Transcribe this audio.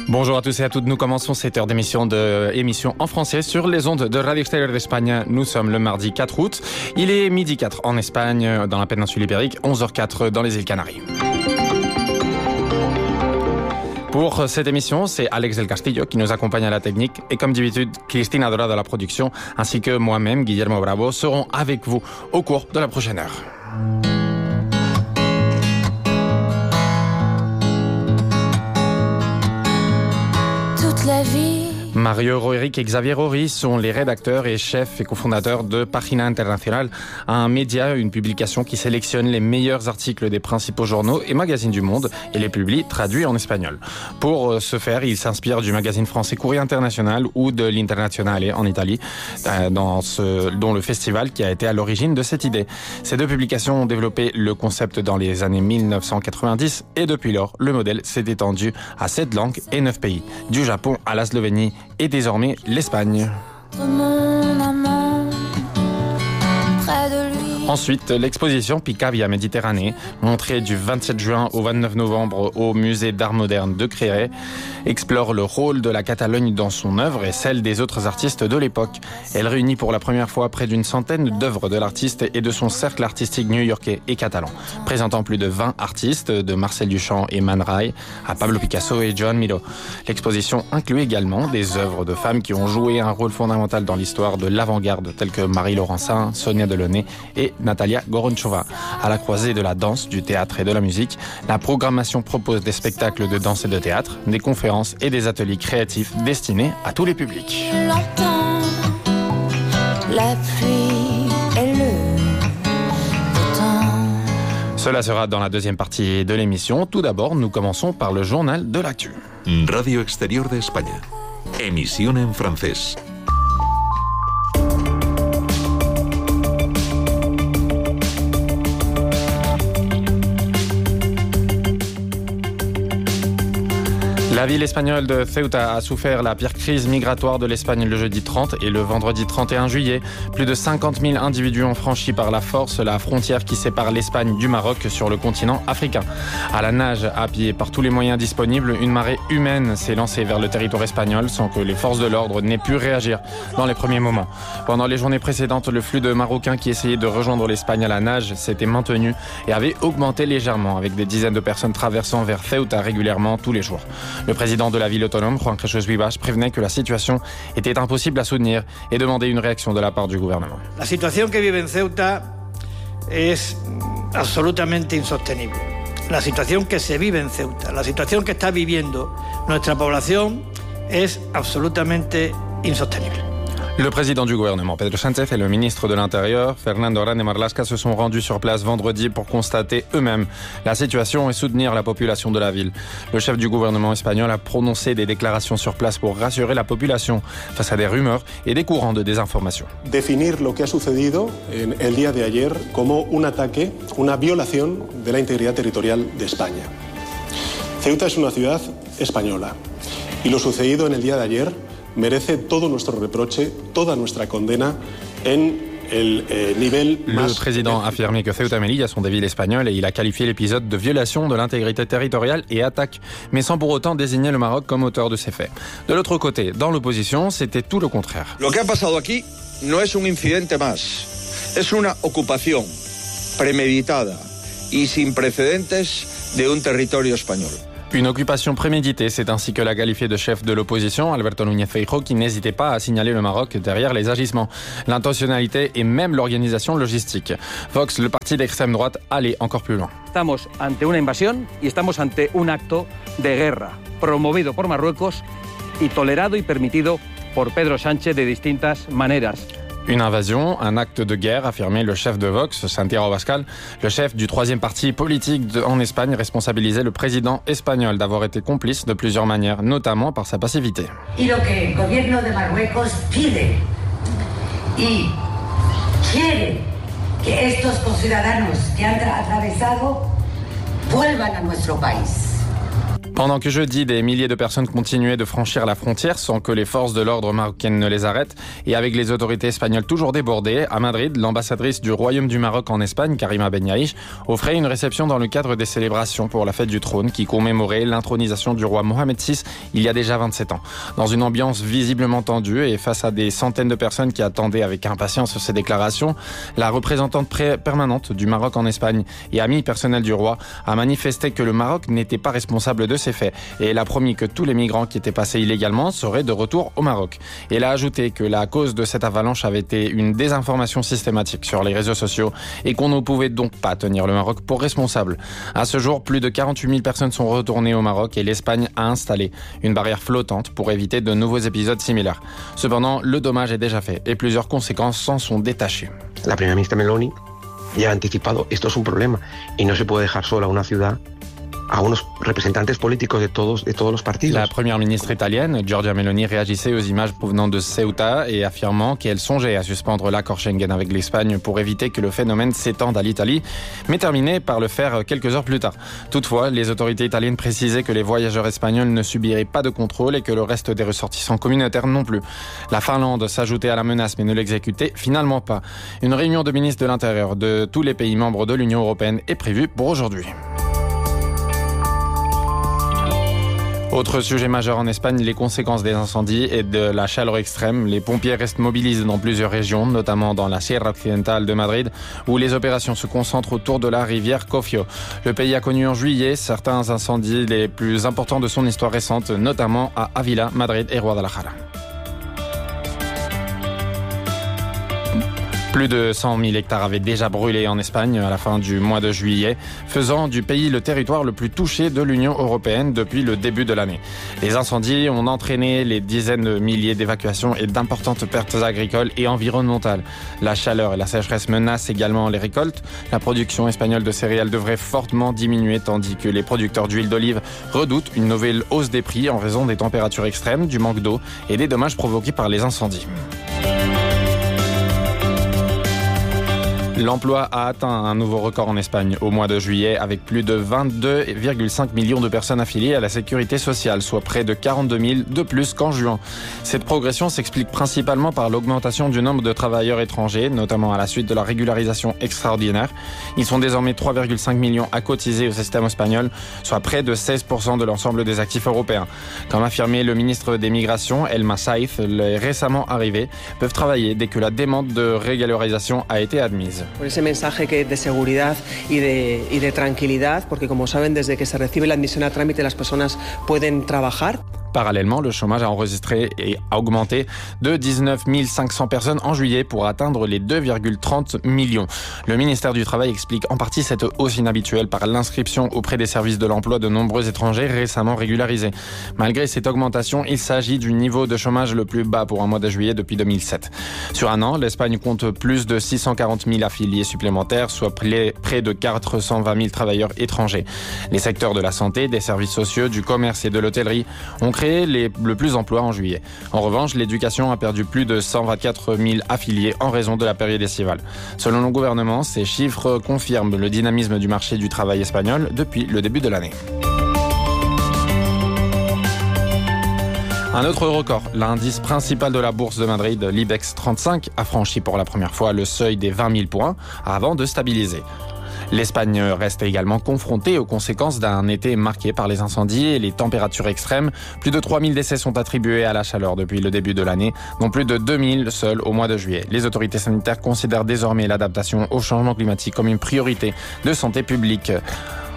Bonjour à tous et à toutes, nous commençons cette heure d'émission en français sur les ondes de Radio Extérieure d'Espagne. Nous sommes le mardi 4 août, il est midi 4 en Espagne, dans la péninsule ibérique, 11h04 dans les îles Canaries. Pour cette émission, c'est Alex del Castillo qui nous accompagne à la technique et comme d'habitude, Cristina Dorado à la production ainsi que moi-même, Guillermo Bravo, seront avec vous au cours de la prochaine heure. Toute la vie. Mario Roeric et Xavier Rory sont les rédacteurs et chefs et cofondateurs de Página Internacional, un média, une publication qui sélectionne les meilleurs articles des principaux journaux et magazines du monde et les publie traduits en espagnol. Pour ce faire, ils s'inspirent du magazine français Courrier International ou de l'Internazionale en Italie, dont le festival qui a été à l'origine de cette idée. Ces deux publications ont développé le concept dans les années 1990 et depuis lors, le modèle s'est étendu à 7 langues et 9 pays, du Japon à la Slovénie et désormais l'Espagne. Mon amant, près de lui. Ensuite, l'exposition Pica via Méditerranée, montrée du 27 juin au 29 novembre au musée d'art moderne de Créret, explore le rôle de la Catalogne dans son œuvre et celle des autres artistes de l'époque. Elle réunit pour la première fois près d'une centaine d'œuvres de l'artiste et de son cercle artistique new-yorkais et catalan, présentant plus de 20 artistes, de Marcel Duchamp et Man Ray à Pablo Picasso et Joan Miró. L'exposition inclut également des œuvres de femmes qui ont joué un rôle fondamental dans l'histoire de l'avant-garde, telles que Marie Laurencin, Sonia Delaunay et Natalia Goronchova. À la croisée de la danse, du théâtre et de la musique, la programmation propose des spectacles de danse et de théâtre, des conférences et des ateliers créatifs destinés à tous les publics. L'entends, la pluie et le beau temps. Cela sera dans la deuxième partie de l'émission. Tout d'abord, nous commençons par le journal de l'actu. Radio Exterior de España. Emisión en francés. La ville espagnole de Ceuta a souffert la pire crise migratoire de l'Espagne le jeudi 30 et le vendredi 31 juillet. Plus de 50 000 individus ont franchi par la force la frontière qui sépare l'Espagne du Maroc sur le continent africain. À la nage, à pied, par tous les moyens disponibles, une marée humaine s'est lancée vers le territoire espagnol sans que les forces de l'ordre n'aient pu réagir dans les premiers moments. Pendant les journées précédentes, le flux de Marocains qui essayaient de rejoindre l'Espagne à la nage s'était maintenu et avait augmenté légèrement avec des dizaines de personnes traversant vers Ceuta régulièrement tous les jours. Le président de la ville autonome, Juan Jesús Vivas, prévenait que la situation était impossible à soutenir et demandait une réaction de la part du gouvernement. La situación que vive en Ceuta es absolutamente insostenible. La situación que se vive en Ceuta, la situación que está viviendo nuestra población es absolutamente insostenible. Le président du gouvernement, Pedro Sánchez, et le ministre de l'Intérieur, Fernando Grande Marlaska, se sont rendus sur place vendredi pour constater eux-mêmes la situation et soutenir la population de la ville. Le chef du gouvernement espagnol a prononcé des déclarations sur place pour rassurer la population face à des rumeurs et des courants de désinformation. Definir lo que ha sucedido en el día de ayer como un ataque, una violación de la integridad territorial de España. Ceuta es una ciudad española y lo sucedido en el día de ayer merece todo nuestro reproche, toda nuestra condena en el nivel más... Le président a affirmé que Ceuta et Melilla sont des villes espagnoles et il a qualifié l'épisode de violation de l'intégrité territoriale et attaque, mais sans pour autant désigner le Maroc comme auteur de ces faits. De l'autre côté, dans l'opposition, c'était tout le contraire. Lo que ha pasado aquí no es un incidente más, es una ocupación premeditada y sin precedentes de un territorio español. Une occupation préméditée, c'est ainsi que l'a qualifié de chef de l'opposition, Alberto Núñez Feijóo, qui n'hésitait pas à signaler le Maroc derrière les agissements, l'intentionnalité et même l'organisation logistique. Vox, le parti d'extrême droite, allait encore plus loin. Estamos ante una invasión y estamos ante un acto de guerra promovido por Marruecos y tolerado y permitido por Pedro Sánchez de distintas maneras. Une invasion, un acte de guerre, affirmait le chef de Vox, Santiago Abascal. Le chef du troisième parti politique en Espagne responsabilisait le président espagnol d'avoir été complice de plusieurs manières, notamment par sa passivité. Y lo que el gobierno de Marruecos pide y quiere que estos conciudadanos que han atravesado vuelvan a nuestro país. Pendant que jeudi, des milliers de personnes continuaient de franchir la frontière sans que les forces de l'ordre marocaines ne les arrêtent, et avec les autorités espagnoles toujours débordées, à Madrid, l'ambassadrice du Royaume du Maroc en Espagne, Karima Benyaïch, offrait une réception dans le cadre des célébrations pour la fête du trône qui commémorait l'intronisation du roi Mohamed VI il y a déjà 27 ans. Dans une ambiance visiblement tendue et face à des centaines de personnes qui attendaient avec impatience ces déclarations, la représentante permanente du Maroc en Espagne et amie personnelle du roi a manifesté que le Maroc n'était pas responsable de ces faits et elle a promis que tous les migrants qui étaient passés illégalement seraient de retour au Maroc. Elle a ajouté que la cause de cette avalanche avait été une désinformation systématique sur les réseaux sociaux et qu'on ne pouvait donc pas tenir le Maroc pour responsable. À ce jour, plus de 48 000 personnes sont retournées au Maroc et l'Espagne a installé une barrière flottante pour éviter de nouveaux épisodes similaires. Cependant, le dommage est déjà fait et plusieurs conséquences s'en sont détachées. La primera ministra Meloni ya ha anticipado, esto es un problema y no se puede dejar sola una ciudad a unos representantes políticos de todos los partidos. La première ministre italienne, Giorgia Meloni, réagissait aux images provenant de Ceuta et affirmant qu'elle songeait à suspendre l'accord Schengen avec l'Espagne pour éviter que le phénomène s'étende à l'Italie, mais terminait par le faire quelques heures plus tard. Toutefois, les autorités italiennes précisaient que les voyageurs espagnols ne subiraient pas de contrôle et que le reste des ressortissants communautaires non plus. La Finlande s'ajoutait à la menace mais ne l'exécutait finalement pas. Une réunion de ministres de l'Intérieur de tous les pays membres de l'Union européenne est prévue pour aujourd'hui. Autre sujet majeur en Espagne, les conséquences des incendies et de la chaleur extrême. Les pompiers restent mobilisés dans plusieurs régions, notamment dans la Sierra Occidentale de Madrid, où les opérations se concentrent autour de la rivière Cofio. Le pays a connu en juillet certains incendies les plus importants de son histoire récente, notamment à Ávila, Madrid et Guadalajara. Plus de 100 000 hectares avaient déjà brûlé en Espagne à la fin du mois de juillet, faisant du pays le territoire le plus touché de l'Union européenne depuis le début de l'année. Les incendies ont entraîné les dizaines de milliers d'évacuations et d'importantes pertes agricoles et environnementales. La chaleur et la sécheresse menacent également les récoltes. La production espagnole de céréales devrait fortement diminuer, tandis que les producteurs d'huile d'olive redoutent une nouvelle hausse des prix en raison des températures extrêmes, du manque d'eau et des dommages provoqués par les incendies. L'emploi a atteint un nouveau record en Espagne au mois de juillet avec plus de 22,5 millions de personnes affiliées à la sécurité sociale, soit près de 42 000 de plus qu'en juin. Cette progression s'explique principalement par l'augmentation du nombre de travailleurs étrangers, notamment à la suite de la régularisation extraordinaire. Ils sont désormais 3,5 millions à cotiser au système espagnol, soit près de 16% de l'ensemble des actifs européens. Comme affirmé le ministre des Migrations, Elma Saïf, les récemment arrivés peuvent travailler dès que la demande de régularisation a été admise. Por ese mensaje que de seguridad y de tranquilidad, porque como saben, desde que se recibe la admisión a trámite, las personas pueden trabajar. Parallèlement, le chômage a enregistré et a augmenté de 19 500 personnes en juillet pour atteindre les 2,30 millions. Le ministère du Travail explique en partie cette hausse inhabituelle par l'inscription auprès des services de l'emploi de nombreux étrangers récemment régularisés. Malgré cette augmentation, il s'agit du niveau de chômage le plus bas pour un mois de juillet depuis 2007. Sur un an, l'Espagne compte plus de 640 000 affiliés supplémentaires, soit près de 420 000 travailleurs étrangers. Les secteurs de la santé, des services sociaux, du commerce et de l'hôtellerie ont créé le plus d'emplois en juillet. En revanche, l'éducation a perdu plus de 124 000 affiliés en raison de la période estivale. Selon le gouvernement, ces chiffres confirment le dynamisme du marché du travail espagnol depuis le début de l'année. Un autre record, l'indice principal de la bourse de Madrid, l'IBEX 35, a franchi pour la première fois le seuil des 20 000 points avant de stabiliser. L'Espagne reste également confrontée aux conséquences d'un été marqué par les incendies et les températures extrêmes. Plus de 3000 décès sont attribués à la chaleur depuis le début de l'année, dont plus de 2000 seuls au mois de juillet. Les autorités sanitaires considèrent désormais l'adaptation au changement climatique comme une priorité de santé publique.